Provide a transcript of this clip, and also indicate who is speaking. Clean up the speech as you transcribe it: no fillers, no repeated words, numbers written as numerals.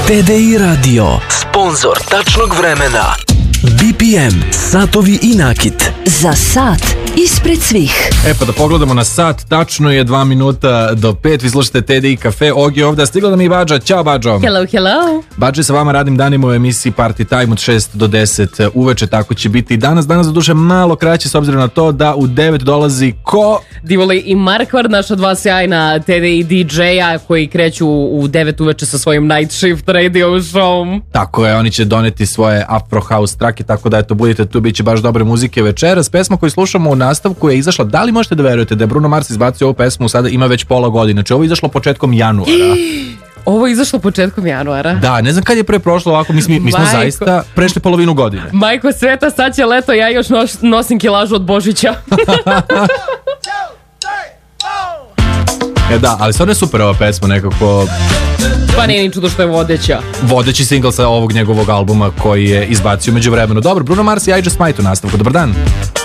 Speaker 1: TDI Radio, sponzor tačnog vremena. BPM, satovi i nakit.
Speaker 2: Za sat ispred svih.
Speaker 3: Pa da pogledamo na sat, tačno je 2 minuta do 5. Vi slušate TDI Cafe, Ogi je ovdje, stigla da mi Bađa. Ćao Bađo.
Speaker 4: Hello.
Speaker 3: Bađe sa vama radim danima u emisiji Party Time od 6 do 10 uveče, tako će biti i danas. Danas za duše malo kraće s obzirom na to da u 9 dolazi ko?
Speaker 4: Divoli i Markvar, naša dva sjajna TDI DJ-a koji kreću u 9 uveče sa svojim Night Shift radio show.
Speaker 3: Tako je, oni će doneti svoje Afro House trake, tako da eto, budite tu, bit će baš dobre muzike večeras. Pesma koju slušamo u nastavku je izašla, da li možete da verujete da je Bruno Mars izbacio ovu pesmu, sada ima već pola godine, znači ovo je izašlo početkom januara.
Speaker 4: Ovo je izašlo početkom januara.
Speaker 3: Da, ne znam kad je pre prošlo ovako, mi smo zaista prešli polovinu godine.
Speaker 4: Majko sveta, sad će leto, ja još nosim kilažu od Božića.
Speaker 3: Da, ali stvarno je super ova pesma, nekako...
Speaker 4: Pa nije ni čudo što je vodeća.
Speaker 3: Vodeći singl sa ovog njegovog albuma koji je izbacio među vremenu. Dobro, Bruno Mars i I Just Might u nastavku. Dobar dan.